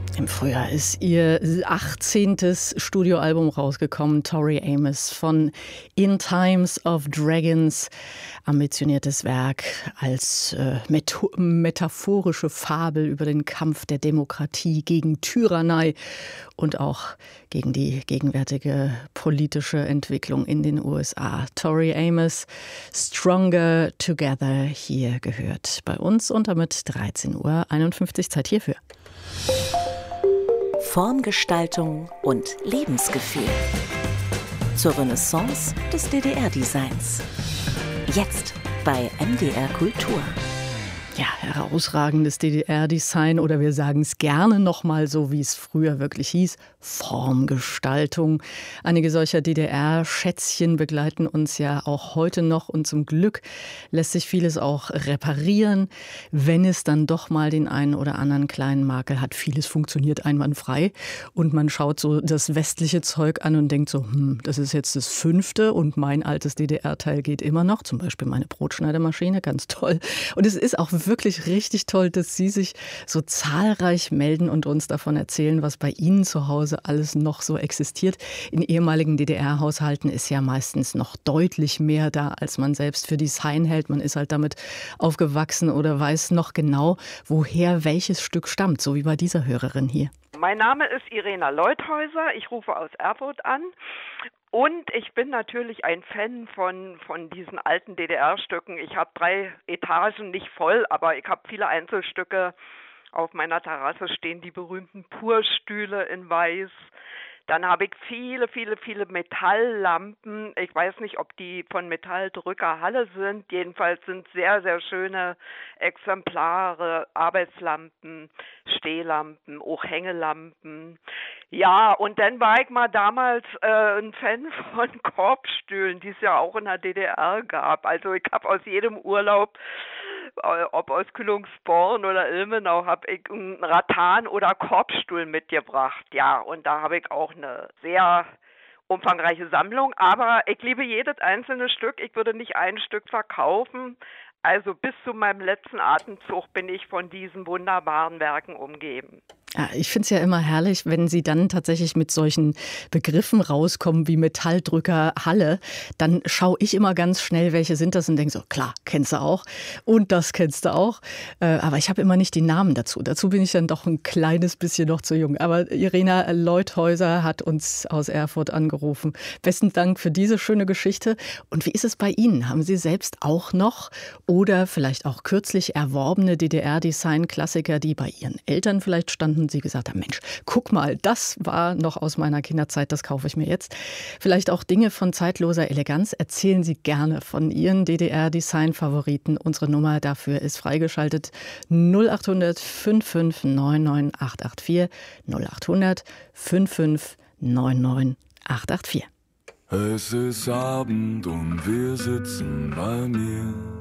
Im Frühjahr ist ihr 18. Studioalbum rausgekommen, Tori Amos von In Times of Dragons. Ambitioniertes Werk als metaphorische Fabel über den Kampf der Demokratie gegen Tyrannei und auch gegen die gegenwärtige politische Entwicklung in den USA. Tori Amos, Stronger Together, hier gehört bei uns und damit 13:51 Uhr Zeit hierfür. Formgestaltung und Lebensgefühl. Zur Renaissance des DDR-Designs. Jetzt bei MDR Kultur. Ja, herausragendes DDR-Design oder wir sagen es gerne nochmal so, wie es früher wirklich hieß, Formgestaltung. Einige solcher DDR-Schätzchen begleiten uns ja auch heute noch und zum Glück lässt sich vieles auch reparieren, wenn es dann doch mal den einen oder anderen kleinen Makel hat. Vieles funktioniert einwandfrei und man schaut so das westliche Zeug an und denkt so, das ist jetzt das 5. und mein altes DDR-Teil geht immer noch, zum Beispiel meine Brotschneidemaschine, ganz toll. Und es ist auch wirklich richtig toll, dass Sie sich so zahlreich melden und uns davon erzählen, was bei Ihnen zu Hause alles noch so existiert. In ehemaligen DDR-Haushalten ist ja meistens noch deutlich mehr da, als man selbst für Design hält. Man ist halt damit aufgewachsen oder weiß noch genau, woher welches Stück stammt, so wie bei dieser Hörerin hier. Mein Name ist Irena Leuthäuser, ich rufe aus Erfurt an. Und ich bin natürlich ein Fan von diesen alten DDR-Stücken. Ich habe 3 Etagen, nicht voll, aber ich habe viele Einzelstücke. Auf meiner Terrasse stehen die berühmten Purstühle in Weiß. Dann habe ich viele Metalllampen. Ich weiß nicht, ob die von Metalldrücker Halle sind. Jedenfalls sind sehr, sehr schöne Exemplare, Arbeitslampen, Stehlampen, auch Hängelampen. Ja, und dann war ich mal damals ein Fan von Korbstühlen, die es ja auch in der DDR gab. Also ich habe aus jedem Urlaub, ob aus Kühlungsborn oder Ilmenau, habe ich einen Rattan- oder Korbstuhl mitgebracht. Ja, und da habe ich auch eine sehr umfangreiche Sammlung. Aber ich liebe jedes einzelne Stück. Ich würde nicht ein Stück verkaufen. Also bis zu meinem letzten Atemzug bin ich von diesen wunderbaren Werken umgeben. Ja, ich finde es ja immer herrlich, wenn Sie dann tatsächlich mit solchen Begriffen rauskommen wie Metalldrücker Halle, dann schaue ich immer ganz schnell, welche sind das und denke so, klar, kennst du auch und das kennst du auch, aber ich habe immer nicht die Namen dazu. Dazu bin ich dann doch ein kleines bisschen noch zu jung. Aber Irena Leuthäuser hat uns aus Erfurt angerufen. Besten Dank für diese schöne Geschichte. Und wie ist es bei Ihnen? Haben Sie selbst auch noch oder vielleicht auch kürzlich erworbene DDR-Design-Klassiker, die bei Ihren Eltern vielleicht standen, Sie gesagt haben, Mensch, guck mal, das war noch aus meiner Kinderzeit, das kaufe ich mir jetzt. Vielleicht auch Dinge von zeitloser Eleganz. Erzählen Sie gerne von Ihren DDR-Design-Favoriten. Unsere Nummer dafür ist freigeschaltet 0800 5599 884 0800 5599 884. Es ist Abend und wir sitzen bei mir